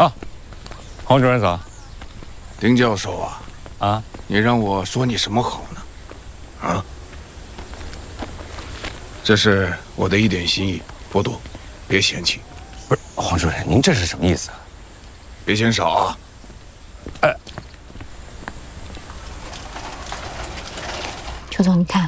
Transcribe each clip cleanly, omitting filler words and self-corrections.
啊，黄主任早。 丁教授啊， 啊， 你让我说你什么好呢？啊，这是我的一点心意，不多，别嫌弃。 不是，黄主任，您这是什么意思啊？ 别嫌少啊。 邱总，你看。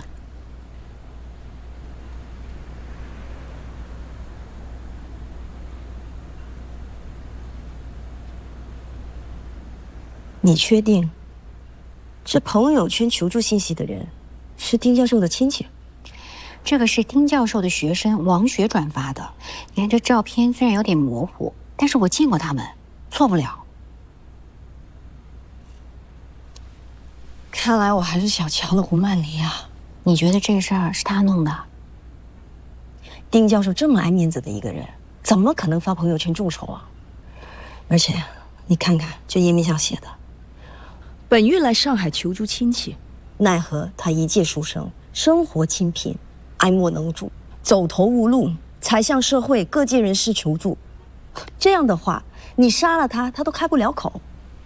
你确定，这朋友圈求助信息的人是丁教授的亲戚？ 这个是丁教授的学生王雪转发的。你看这照片虽然有点模糊，但是我见过他们，错不了。 看来我还是小瞧了胡曼妮啊。 你觉得这事儿是他弄的？ 丁教授这么爱面子的一个人，怎么可能发朋友圈众筹啊？而且你看看这页面上写的。 本欲来上海求助亲戚， 奈何他一介书生，生活清贫，爱莫能助，走投无路，才向社会各界人士求助。这样的话，你杀了他，他都开不了口。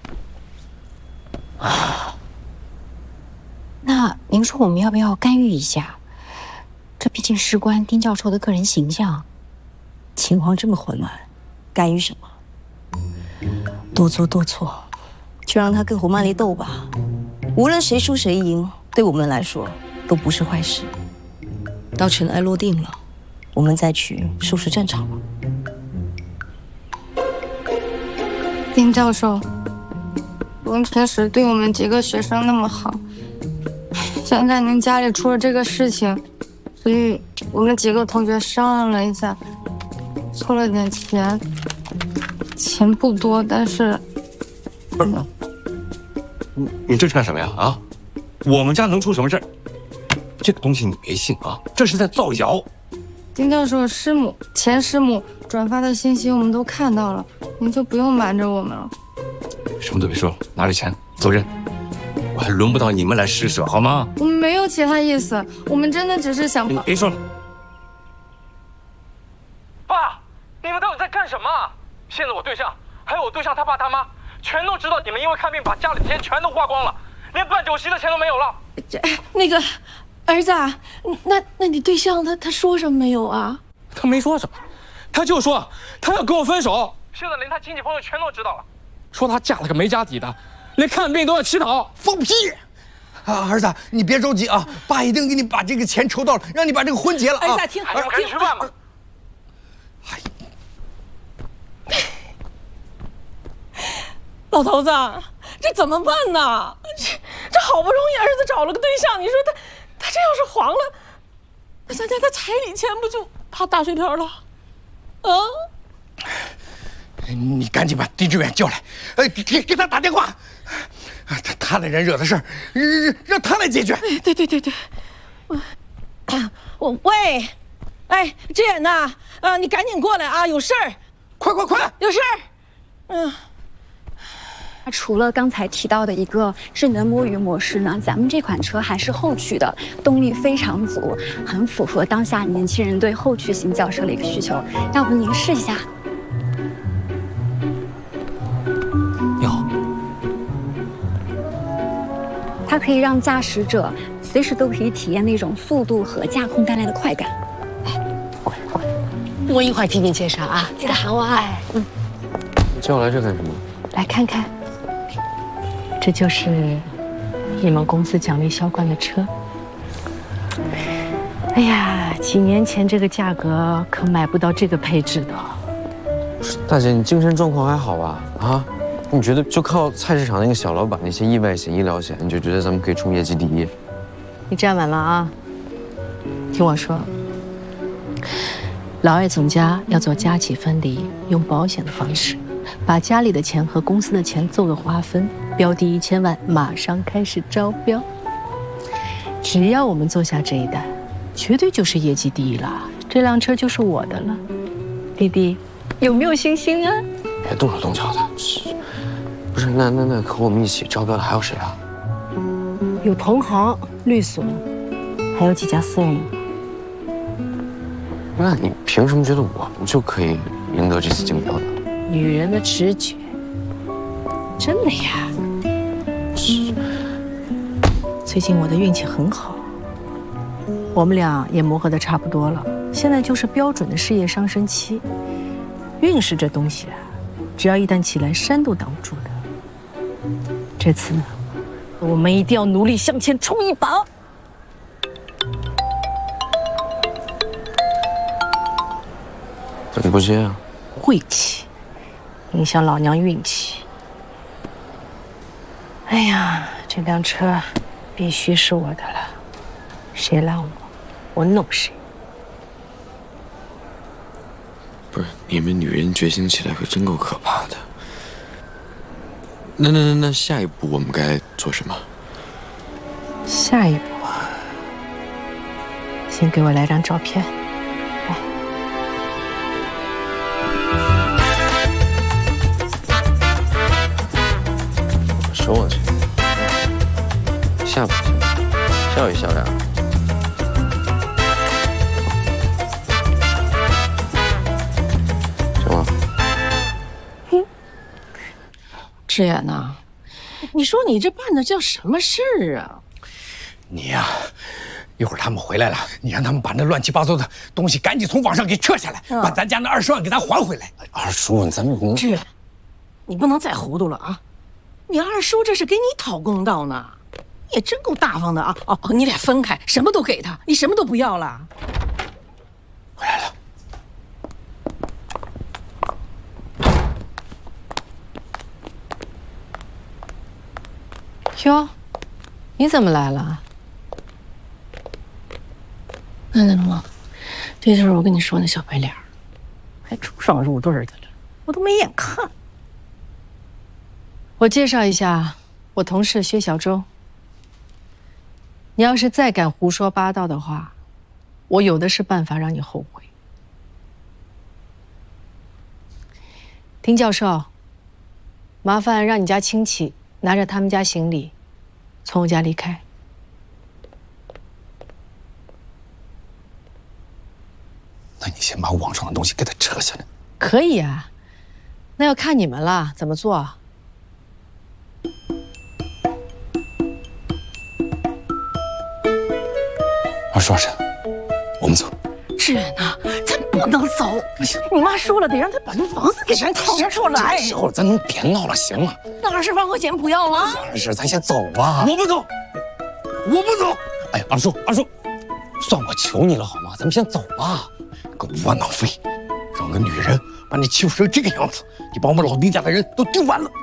那您说我们要不要干预一下？这毕竟事关丁教授的个人形象。 情况这么混乱，干预什么？多做多错。 就让他跟胡曼丽斗吧，无论谁输谁赢，对我们来说都不是坏事。到尘埃落定了，我们再去收拾战场吧。 丁教授，您平时对我们几个学生那么好，现在您家里出了这个事情，所以我们几个同学商量了一下，凑了点钱，钱不多，但是。 不是，你这是干什么呀？啊，我们家能出什么事儿？这个东西你别信啊，这是在造谣。 丁教授前师母转发的信息我们都看到了，您就不用瞒着我们了。 什么都别说了，拿着钱走人。我还轮不到你们来施舍，好吗？ 我们没有其他意思，我们真的只是想…… 你别说了。 爸，你们到底在干什么？现在我对象还有我对象他爸他妈。 全都知道你们因为看病把家里的钱全都花光了，连办酒席的钱都没有了。 那个儿子啊，那你对象他说什么没有啊？ 他没说什么，他就说他要跟我分手。现在连他亲戚朋友全都知道了，说他嫁了个没家底的，连看病都要乞讨。 放屁！啊，儿子，你别着急啊，爸一定给你把这个钱筹到了，让你把这个婚结了啊！ 儿子，听， 你们赶紧去办吧。 老头子，这怎么办呢？这好不容易儿子找了个对象，你说他这要是黄了，那咱家的彩礼钱不就趴大水漂了？啊！ 你赶紧把丁志远叫来，给他打电话，他那人惹的事儿，让他来解决。 对，喂，哎，志远呐，你赶紧过来啊，有事儿， 快， 有事儿， 除了刚才提到的一个智能摸鱼模式呢，咱们这款车还是后驱的，动力非常足，很符合当下年轻人对后驱型轿车的一个需求。要不您试一下？ 你好， 它可以让驾驶者随时都可以体验那种速度和驾控带来的快感。 我一会儿替你介绍啊，记得喊我啊。 你叫我来这干什么？ 来看看。这就是你们公司奖励销冠的车。哎呀，几年前这个价格可买不到这个配置的。 大姐，你精神状况还好吧？啊，你觉得就靠菜市场那个小老板那些意外险、医疗险，你就觉得咱们可以冲业绩第一？ 你站稳了啊！听我说，老二总家要做家企分离，用保险的方式，把家里的钱和公司的钱做个划分。标的1000万，马上开始招标。只要我们做下这一单，绝对就是业绩第一了。这辆车就是我的了，弟弟，有没有信心啊？ 别动手动脚的，不是？那和我们一起招标的还有谁啊？ 有同行、律所，还有几家私人。 那你凭什么觉得我们就可以赢得这次竞标呢？ 女人的直觉，真的呀。是。最近我的运气很好，我们俩也磨合的差不多了，现在就是标准的事业上升期。运势这东西啊，只要一旦起来，山都挡不住的。这次呢，我们一定要努力向前冲一把。 怎么不接啊？ 晦气，影响老娘运气。哎呀，这辆车必须是我的了，谁拦我，我弄谁。 不是，你们女人决心起来可真够可怕的。那下一步我们该做什么？ 下一步啊，先给我来张照片。 手往前，下巴笑一笑呀。行吗？ 志远呐，你说你这办的叫什么事儿啊？ 你呀，一会儿他们回来了，你让他们把那乱七八糟的东西赶紧从网上给撤下来，把咱家那20万给咱还回来。 二叔，咱们志远，你不能再糊涂了啊！你二叔这是给你讨公道呢，你也真够大方的啊！哦，你俩分开，什么都给他，你什么都不要了。 回来了。 哟，你怎么来了？ 看见了吗？这就是我跟你说那小白脸，还出双入对的了，我都没眼看。 我介绍一下，我同事薛小周。你要是再敢胡说八道的话，我有的是办法让你后悔。丁教授，麻烦让你家亲戚拿着他们家行李，从我家离开。 那你先把网上的东西给他撤下来。 可以啊，那要看你们了，怎么做？ 二叔二婶，我们走。 志远呐，咱不能走。你妈说了，得让他把那房子给咱腾出来。 这时候咱能别闹了，行了。 那20万块钱不要了？ 二婶，咱先走吧。 我不走，我不走。 哎，二叔，算我求你了好吗？咱们先走吧。个窝囊废，让个女人把你欺负成这个样子，你把我们老丁家的人都丢完了。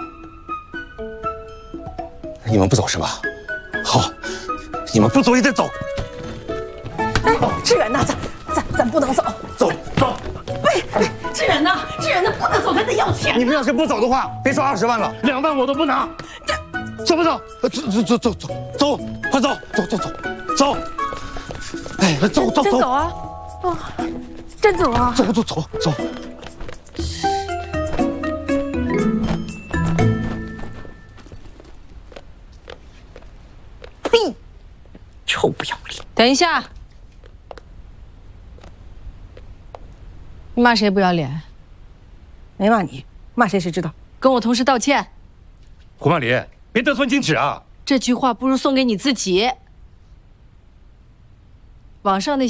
你们不走是吧？好，你们不走也得走。 哎，志远呐，咱不能走。 走。 哎，志远呐，不能走，咱得要钱。 你们要是不走的话，别说20万了，2万我都不拿。走不走？走，快走，走。哎，走。 真走啊！哦，真走啊！ 走。 呸！臭不要脸！ 等一下，你骂谁不要脸？ 没骂你，骂谁知道？ 跟我同事道歉。 胡曼林，别得寸进尺啊！ 这句话不如送给你自己。网上那些。